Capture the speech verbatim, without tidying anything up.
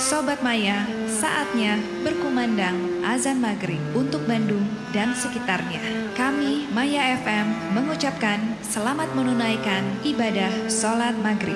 Sobat Maya, saatnya berkumandang azan maghrib untuk Bandung dan sekitarnya. Kami Maya F M mengucapkan selamat menunaikan ibadah sholat maghrib.